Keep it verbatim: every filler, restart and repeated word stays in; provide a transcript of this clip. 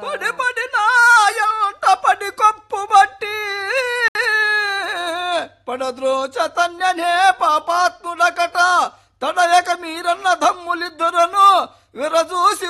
పడి పడి నాయంట పడి కొప్పు బట్టి పడద్రోచతన్యనే పాపాత్ముడకట తడయక మీరన్న ధమ్ములిద్దరను విరజూసి